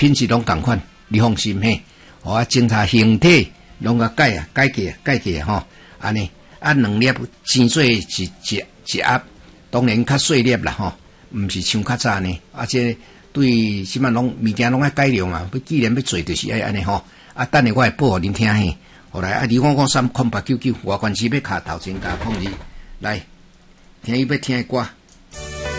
品质拢共款，你放心嘿。互啊检查形体，拢甲改过吼，安尼啊2粒煎做一盒，当然较细粒啦吼，毋是像较早呢，而且对什么拢物件拢爱改良嘛，既然要做就是爱安尼吼，啊等下我会报互恁听嘿。后来啊25530899，外关市要卡头前加控制，来听伊要听的歌。